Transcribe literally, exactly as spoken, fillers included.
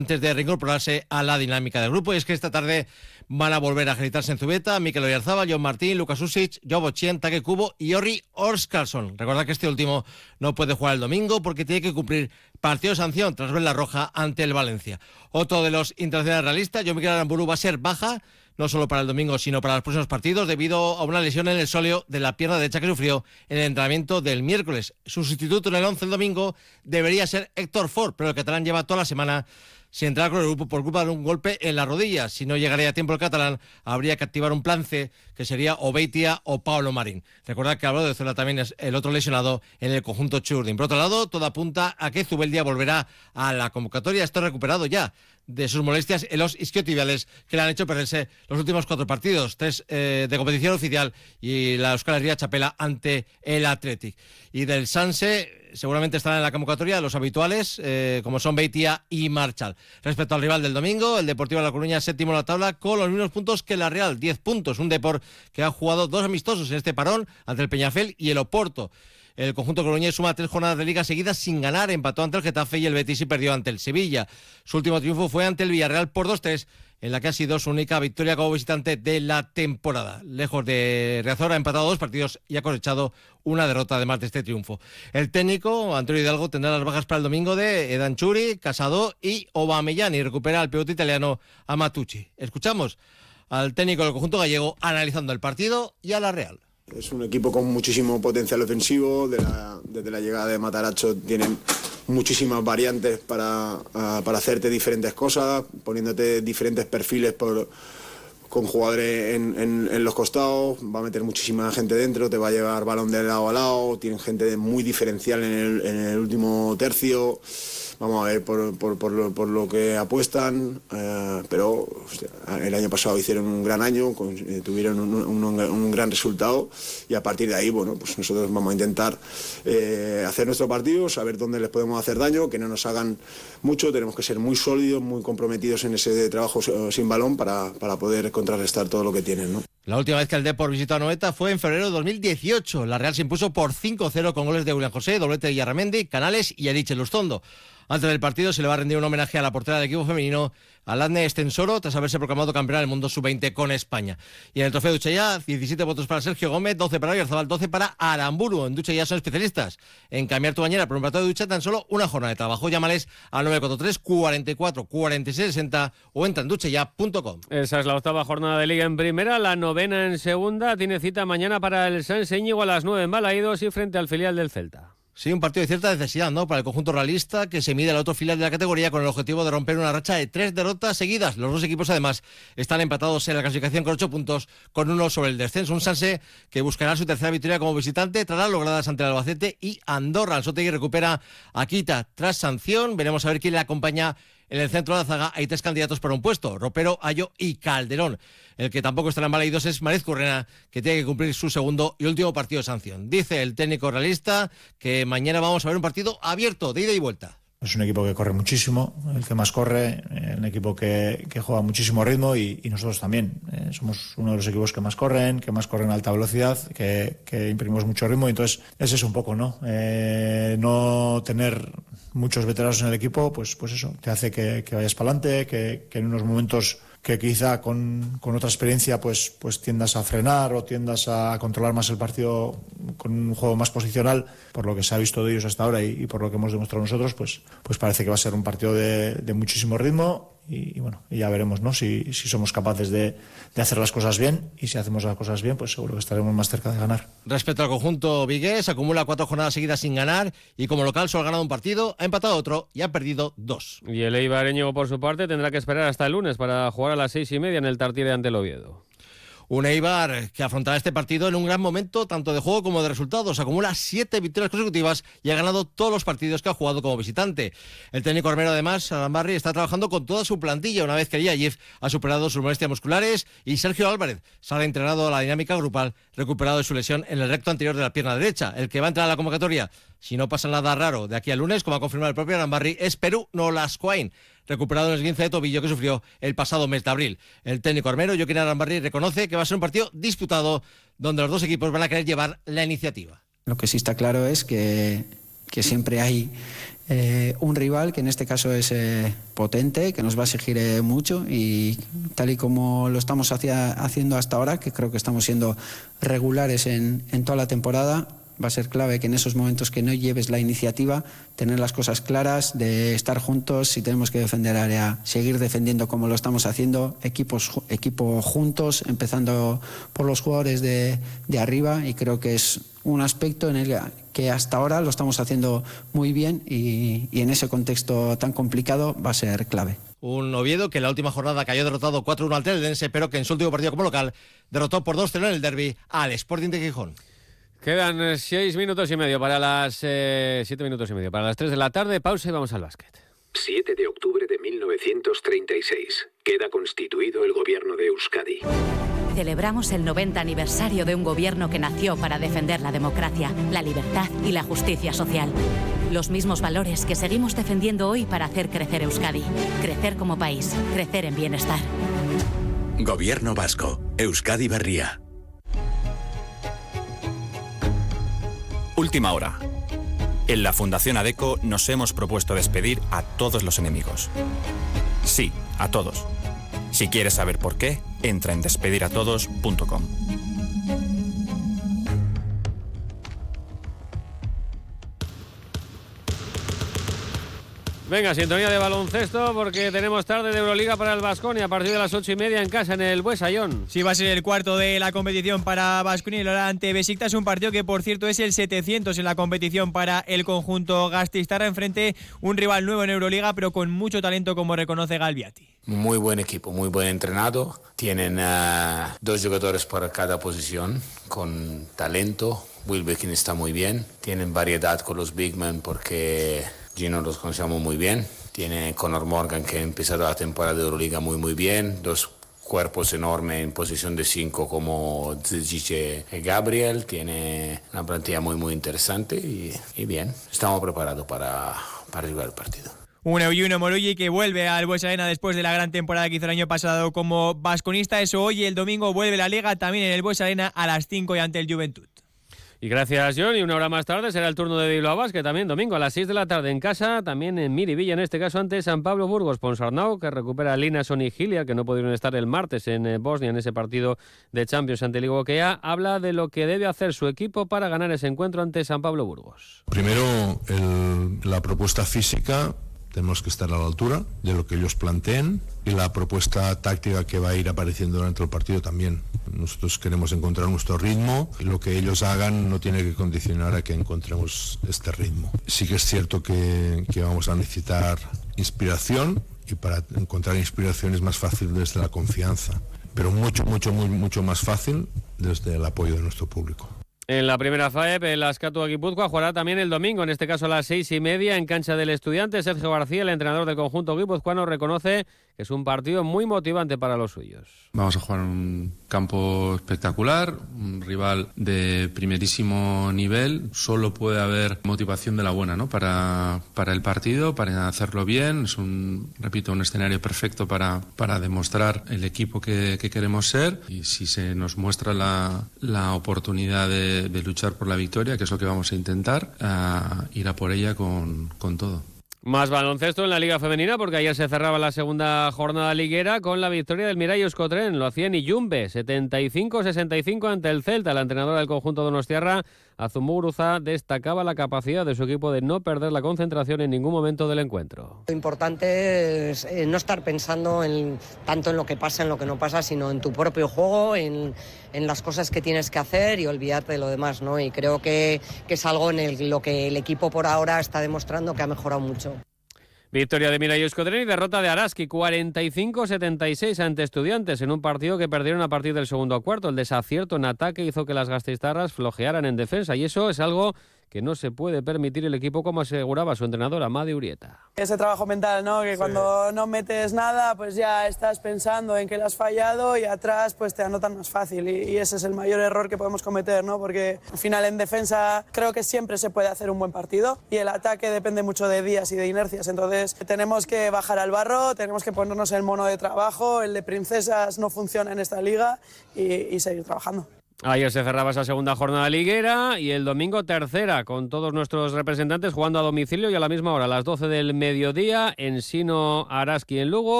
antes de reincorporarse a la dinámica del grupo. Y es que esta tarde van a volver a ejercitarse en Zubeta Mikel Oyarzabal, John Martín, Lucas Usic, Jobo Chien, Take Kubo y Orri Oskarsson. Recordad que este último no puede jugar el domingo porque tiene que cumplir partido de sanción tras ver la roja ante el Valencia. Otro de los internacionales realistas, Jon Miquel Aramburu, va a ser baja no solo para el domingo, sino para los próximos partidos, debido a una lesión en el sóleo de la pierna derecha que sufrió en el entrenamiento del miércoles. Su sustituto en el once el domingo debería ser Héctor Ford, pero el catalán lleva toda la semana sin entrar con el grupo por culpa de un golpe en la rodilla. Si no llegaría a tiempo el catalán, habría que activar un plan C, que sería o Beitia o Pablo Marín. Recordad que Álvaro de Zola también es el otro lesionado en el conjunto Txurdin. Por otro lado, todo apunta a que Zubeldia volverá a la convocatoria. Está recuperado ya de sus molestias en los isquiotibiales que le han hecho perderse los últimos cuatro partidos, tres eh, de competición oficial y la Euskal Herria Txapela ante el Athletic. Y del Sanse seguramente estarán en la convocatoria los habituales, eh, como son Beitia y Marchal. Respecto al rival del domingo, el Deportivo de La Coruña, séptimo en la tabla, con los mismos puntos que la Real, diez puntos. Un Depor que ha jugado dos amistosos en este parón ante el Peñafel y el Oporto. El conjunto coruñés suma tres jornadas de liga seguidas sin ganar, empató ante el Getafe y el Betis y perdió ante el Sevilla. Su último triunfo fue ante el Villarreal por dos tres, en la que ha sido su única victoria como visitante de la temporada. Lejos de Riazor, ha empatado dos partidos y ha cosechado una derrota además de este triunfo. El técnico, Antonio Hidalgo, tendrá las bajas para el domingo de Edan Churi, Casado y Aubameyang, y recupera al pivote italiano a Matucci. Escuchamos al técnico del conjunto gallego analizando el partido y a la Real. Es un equipo con muchísimo potencial ofensivo. De la, desde la llegada de Matarazzo tienen muchísimas variantes para, uh, para hacerte diferentes cosas, poniéndote diferentes perfiles por, con jugadores en, en, en los costados. Va a meter muchísima gente dentro, te va a llevar balón de lado a lado. Tienen gente muy diferencial en el, en el último tercio. Vamos a ver por, por, por, lo, por lo que apuestan, eh, pero hostia, el año pasado hicieron un gran año, con, eh, tuvieron un, un, un gran resultado, y a partir de ahí, bueno, pues nosotros vamos a intentar eh, hacer nuestro partido, saber dónde les podemos hacer daño, que no nos hagan mucho. Tenemos que ser muy sólidos, muy comprometidos en ese trabajo sin balón para, para poder contrarrestar todo lo que tienen, ¿no? La última vez que el Depor visitó a Anoeta fue en febrero de dos mil dieciocho. La Real se impuso por cinco cero con goles de William José, doblete de Yarramendi, Canales y Eriche Lustondo. Antes del partido se le va a rendir un homenaje a la portera del equipo femenino, Aladne Estensoro, tras haberse proclamado campeona del mundo sub veinte con España. Y en el trofeo Duchaya, diecisiete votos para Sergio Gómez, doce para Oyarzabal, doce para Aramburu. En Duchaya son especialistas en cambiar tu bañera por un plato de ducha, tan solo una jornada de trabajo. Llámales al nueve cuatro tres, cuarenta y cuatro, cuarenta y seis sesenta o entra en duchaya punto com. Esa es la octava jornada de Liga en primera, la novena en segunda. Tiene cita mañana para el Sanse Íñigo a las nueve en Balaídos y frente al filial del Celta. Sí, un partido de cierta necesidad, ¿no?, para el conjunto realista, que se mide al otro filial de la categoría con el objetivo de romper una racha de tres derrotas seguidas. Los dos equipos, además, están empatados en la clasificación con ocho puntos, con uno sobre el descenso. Un Sanse que buscará su tercera victoria como visitante tras las logradas ante el Albacete y Andorra. El Sotegui recupera a Quita tras sanción. Veremos a ver quién le acompaña. En el centro de la zaga hay tres candidatos para un puesto: Ropero, Ayo y Calderón. El que tampoco estará en Balaídos es Marez Currena, que tiene que cumplir su segundo y último partido de sanción. Dice el técnico realista que mañana vamos a ver un partido abierto, de ida y vuelta. Es un equipo que corre muchísimo, el que más corre, un equipo que, que juega muchísimo ritmo y, y nosotros también. Eh, somos uno de los equipos que más corren, que más corren a alta velocidad, que, que imprimimos mucho ritmo, y entonces ese es un poco, ¿no? Eh, no tener muchos veteranos en el equipo, pues, pues eso, te hace que, que vayas para adelante, que, que en unos momentos que quizá con, con otra experiencia pues, pues tiendas a frenar o tiendas a controlar más el partido con un juego más posicional, por lo que se ha visto de ellos hasta ahora y, y por lo que hemos demostrado nosotros, pues, pues parece que va a ser un partido de, de muchísimo ritmo. Y, y bueno, y ya veremos, ¿no?, si, si somos capaces de, de hacer las cosas bien, y si hacemos las cosas bien, pues seguro que estaremos más cerca de ganar. Respecto al conjunto vigués, acumula cuatro jornadas seguidas sin ganar y como local solo ha ganado un partido, ha empatado otro y ha perdido dos. Y el eibareño, por su parte, tendrá que esperar hasta el lunes para jugar a las seis y media en el Tartiere ante el Oviedo. Un Eibar que afrontará este partido en un gran momento, tanto de juego como de resultados. Acumula siete victorias consecutivas y ha ganado todos los partidos que ha jugado como visitante. El técnico armero, además, Arambarri, está trabajando con toda su plantilla, una vez que Yayif ha superado sus molestias musculares y Sergio Álvarez se ha entrenado a la dinámica grupal, recuperado de su lesión en el recto anterior de la pierna derecha. El que va a entrar a la convocatoria, si no pasa nada raro, de aquí al lunes, como ha confirmado el propio Arambarri, es Perú Nolascoain, recuperado en el esguince de tobillo que sufrió el pasado mes de abril. El técnico armero, Joaquín Arambarri, reconoce que va a ser un partido disputado donde los dos equipos van a querer llevar la iniciativa. Lo que sí está claro es que, que siempre hay eh, un rival que en este caso es eh, potente, que nos va a exigir eh, mucho, y tal y como lo estamos hacia, haciendo hasta ahora, que creo que estamos siendo regulares en, en toda la temporada, va a ser clave que en esos momentos que no lleves la iniciativa, tener las cosas claras, de estar juntos, si tenemos que defender área, seguir defendiendo como lo estamos haciendo, equipos, equipo juntos, empezando por los jugadores de, de arriba, y creo que es un aspecto en el que hasta ahora lo estamos haciendo muy bien, y, y en ese contexto tan complicado va a ser clave. Un Oviedo que en la última jornada cayó derrotado cuatro uno al Teledense, pero que en su último partido como local derrotó por dos cero en el derbi al Sporting de Gijón. Quedan seis minutos y medio para las... Eh, siete minutos y medio para las tres de la tarde. Pausa y vamos al básquet. siete de octubre de mil novecientos treinta y seis. Queda constituido el gobierno de Euskadi. Celebramos el noventa aniversario de un gobierno que nació para defender la democracia, la libertad y la justicia social. Los mismos valores que seguimos defendiendo hoy para hacer crecer Euskadi. Crecer como país, crecer en bienestar. Gobierno vasco. Euskadi Berria. Última hora. En la Fundación ADECO nos hemos propuesto despedir a todos los enemigos. Sí, a todos. Si quieres saber por qué, entra en despediratodos punto com. Venga, sintonía de baloncesto, porque tenemos tarde de Euroliga para el Baskonia a partir de las ocho y media en casa en el Buesayón. Sí, va a ser el cuarto de la competición para Baskonia y Lola ante Besiktas, un partido que por cierto es el setecientos en la competición para el conjunto gasteiztarra, enfrente un rival nuevo en Euroliga pero con mucho talento, como reconoce Galbiati. Muy buen equipo, muy buen entrenado, tienen uh, dos jugadores para cada posición con talento. Wilbekin está muy bien, tienen variedad con los big men porque Gino los conocemos muy bien. Tiene Conor Morgan, que ha empezado la temporada de Euroliga muy muy bien. Dos cuerpos enormes en posición de cinco como Zizic y Gabriel. Tiene una plantilla muy muy interesante y, y bien. Estamos preparados para, para jugar el partido. Un Euyuno Moroyi que vuelve al Buesa Arena después de la gran temporada que hizo el año pasado como vasconista. Eso hoy, el domingo, vuelve la Liga también en el Buesa Arena a las cinco y ante el Juventud. Y gracias, John. Y una hora más tarde será el turno de Bilbao Basket, también domingo a las seis de la tarde en casa, también en Miribilla, en este caso ante San Pablo Burgos. Ponsarnau, que recupera a Linason y Gilia, que no pudieron estar el martes en Bosnia en ese partido de Champions ante Liga Hokea, habla de lo que debe hacer su equipo para ganar ese encuentro ante San Pablo Burgos. Primero, el, la propuesta física. Tenemos que estar a la altura de lo que ellos planteen, y la propuesta táctica que va a ir apareciendo durante el partido también. Nosotros queremos encontrar nuestro ritmo y lo que ellos hagan no tiene que condicionar a que encontremos este ritmo. Sí que es cierto que, que vamos a necesitar inspiración, y para encontrar inspiración es más fácil desde la confianza, pero mucho, mucho, muy, mucho más fácil desde el apoyo de nuestro público. En la primera F A E P, el Askatu Guipúzcoa jugará también el domingo, en este caso a las seis y media, en cancha del Estudiante. Sergio García, el entrenador del conjunto guipuzcoano, reconoce que es un partido muy motivante para los suyos. Vamos a jugar un campo espectacular, un rival de primerísimo nivel. Solo puede haber motivación de la buena, ¿no? Para, para el partido, para hacerlo bien. Es un, repito, un escenario perfecto para, para demostrar el equipo que, que queremos ser. Y si se nos muestra la, la oportunidad de, de luchar por la victoria, que es lo que vamos a intentar, a ir a por ella con, con todo. Más baloncesto en la Liga Femenina, porque ayer se cerraba la segunda jornada liguera con la victoria del Mirai Euskotren. Lo hacía en Iyumbe, setenta y cinco sesenta y cinco ante el Celta. La entrenadora del conjunto donostiarra, Azumuguruza, destacaba la capacidad de su equipo de no perder la concentración en ningún momento del encuentro. Lo importante es no estar pensando en, tanto en lo que pasa, en lo que no pasa, sino en tu propio juego, en, en las cosas que tienes que hacer y olvidarte de lo demás, ¿no? Y creo que, que es algo en el, lo que el equipo por ahora está demostrando que ha mejorado mucho. Victoria de Mirai Euskotren y derrota de Araski, cuarenta y cinco setenta y seis ante Estudiantes, en un partido que perdieron a partir del segundo cuarto. El desacierto en ataque hizo que las gasteiztarras flojearan en defensa, y eso es algo que no se puede permitir el equipo, como aseguraba su entrenador Amadi Urieta. Ese trabajo mental, ¿no? Que sí. Cuando no metes nada, pues ya estás pensando en que lo has fallado y atrás pues te anotan más fácil, y, y ese es el mayor error que podemos cometer, ¿no? Porque al final en defensa creo que siempre se puede hacer un buen partido, y el ataque depende mucho de días y de inercias. Entonces tenemos que bajar al barro, tenemos que ponernos el mono de trabajo, el de princesas no funciona en esta liga, y, y seguir trabajando. Ayer se cerraba esa segunda jornada liguera y el domingo tercera, con todos nuestros representantes jugando a domicilio y a la misma hora, a las doce del mediodía, en Sino Araski en Lugo.